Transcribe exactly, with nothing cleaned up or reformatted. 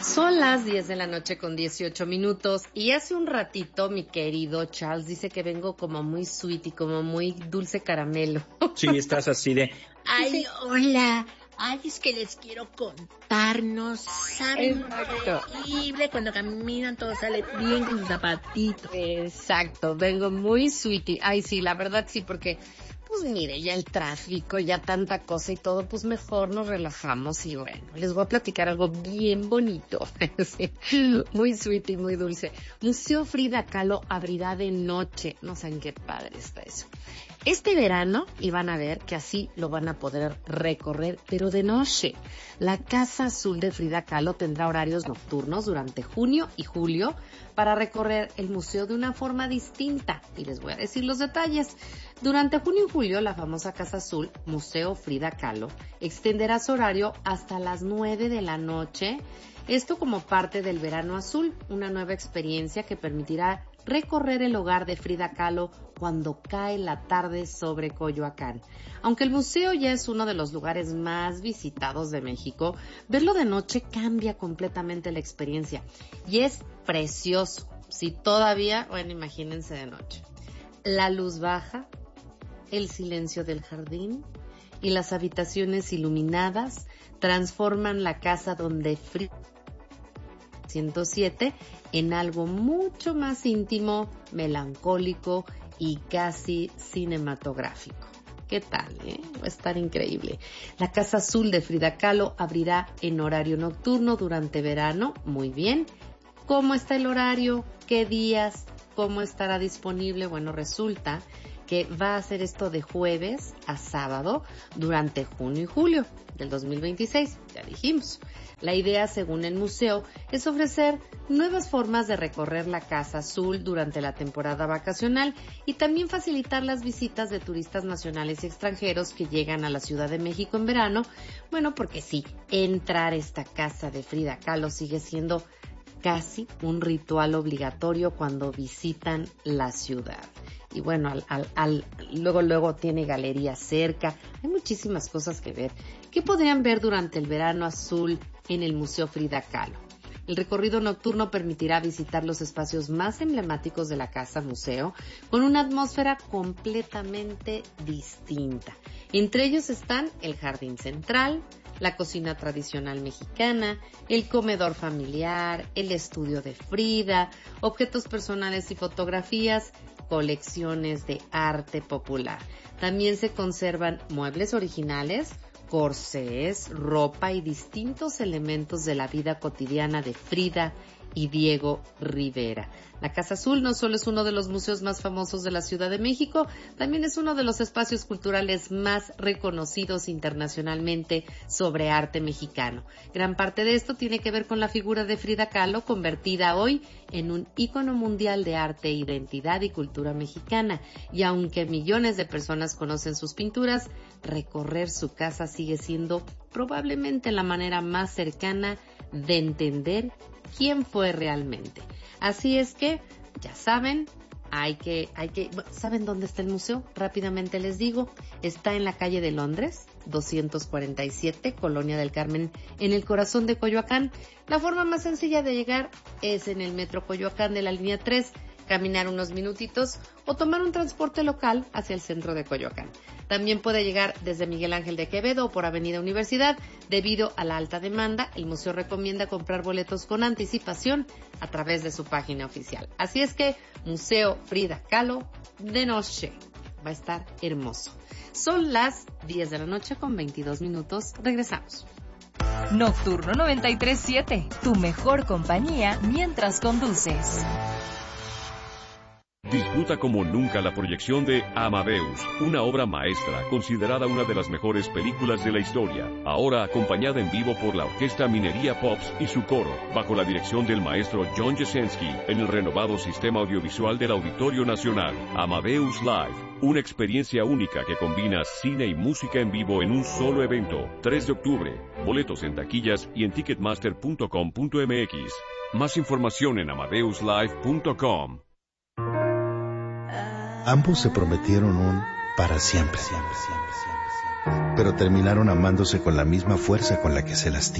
Son las diez de la noche con dieciocho minutos y hace un ratito mi querido Charles dice que vengo como muy sweet y como muy dulce caramelo. Sí, estás así de... Ay, hola. Ay, es que les quiero contar, no saben, Exacto. increíble, cuando caminan todo sale bien con sus zapatitos. Exacto, vengo muy sweetie. Ay, sí, la verdad sí, porque, pues mire, ya el tráfico, ya tanta cosa y todo, pues mejor nos relajamos y bueno, les voy a platicar algo bien bonito. Sí, muy sweetie, muy dulce. Museo Frida Kahlo abrirá de noche. No saben qué padre está eso. Este verano, y van a ver que así lo van a poder recorrer, pero de noche. La Casa Azul de Frida Kahlo tendrá horarios nocturnos durante junio y julio para recorrer el museo de una forma distinta. Y les voy a decir los detalles. Durante junio y julio, la famosa Casa Azul, Museo Frida Kahlo, extenderá su horario hasta las nueve de la noche. Esto como parte del Verano Azul, una nueva experiencia que permitirá recorrer el hogar de Frida Kahlo cuando cae la tarde sobre Coyoacán. Aunque el museo ya es uno de los lugares más visitados de México, verlo de noche cambia completamente la experiencia y es precioso. Si todavía, bueno, imagínense de noche. La luz baja, el silencio del jardín y las habitaciones iluminadas transforman la casa donde Frida ciento siete en algo mucho más íntimo, melancólico y casi cinematográfico. ¿Qué tal, eh? Va a estar increíble. La Casa Azul de Frida Kahlo abrirá en horario nocturno durante verano. Muy bien. ¿Cómo está el horario? ¿Qué días? ¿Cómo estará disponible? Bueno, resulta que va a hacer esto de jueves a sábado durante junio y julio del dos mil veintiséis, ya dijimos. La idea, según el museo, es ofrecer nuevas formas de recorrer la Casa Azul durante la temporada vacacional y también facilitar las visitas de turistas nacionales y extranjeros que llegan a la Ciudad de México en verano. Bueno, porque sí, entrar a esta casa de Frida Kahlo sigue siendo casi un ritual obligatorio cuando visitan la ciudad. Y bueno, al, al, al, luego, luego tiene galerías cerca. Hay muchísimas cosas que ver. ¿Qué podrían ver durante el Verano Azul en el Museo Frida Kahlo? El recorrido nocturno permitirá visitar los espacios más emblemáticos de la casa museo con una atmósfera completamente distinta. Entre ellos están el jardín central, la cocina tradicional mexicana, el comedor familiar, el estudio de Frida, objetos personales y fotografías, colecciones de arte popular. También se conservan muebles originales, corsés, ropa y distintos elementos de la vida cotidiana de Frida y Diego Rivera. La Casa Azul no solo es uno de los museos más famosos de la Ciudad de México, también es uno de los espacios culturales más reconocidos internacionalmente sobre arte mexicano. Gran parte de esto tiene que ver con la figura de Frida Kahlo, convertida hoy en un ícono mundial de arte, identidad y cultura mexicana. Y aunque millones de personas conocen sus pinturas, recorrer su casa sigue siendo probablemente la manera más cercana de entender quién fue realmente. Así es que, ya saben, hay que, hay que, ¿saben dónde está el museo? Rápidamente les digo, está en la calle de Londres, doscientos cuarenta y siete, Colonia del Carmen, en el corazón de Coyoacán. La forma más sencilla de llegar es en el metro Coyoacán de la línea tres, caminar unos minutitos o tomar un transporte local hacia el centro de Coyoacán. También puede llegar desde Miguel Ángel de Quevedo o por Avenida Universidad. Debido a la alta demanda, el museo recomienda comprar boletos con anticipación a través de su página oficial. Así es que, Museo Frida Kahlo de noche. Va a estar hermoso. Son las diez de la noche con veintidós minutos. Regresamos. Nocturno noventa y tres punto siete, tu mejor compañía mientras conduces. Disfruta como nunca la proyección de Amadeus, una obra maestra considerada una de las mejores películas de la historia, ahora acompañada en vivo por la Orquesta Minería Pops y su coro, bajo la dirección del maestro John Jesensky, en el renovado sistema audiovisual del Auditorio Nacional. Amadeus Live, una experiencia única que combina cine y música en vivo en un solo evento. tres de octubre, boletos en taquillas y en ticketmaster punto com punto m x. Más información en amadeus live punto com. Ambos se prometieron un para siempre, siempre, siempre, siempre, siempre. Pero terminaron amándose con la misma fuerza con la que se lastiman.